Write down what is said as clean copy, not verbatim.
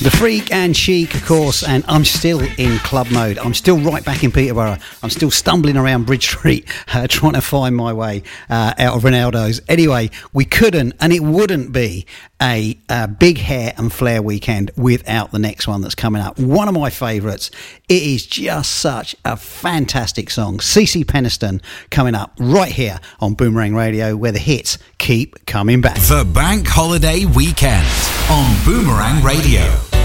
The Freak and Chic, of course, and I'm still in club mode. I'm still right back in Peterborough. I'm still stumbling around Bridge Street trying to find my way out of Ronaldo's. Anyway, we couldn't, and it wouldn't be a big hair and flair weekend without the next one that's coming up. One of my favourites. It is just such a fantastic song. CeCe Peniston coming up right here on Boomerang Radio, where the hits keep coming back. The Bank Holiday Weekend on Boomerang Radio.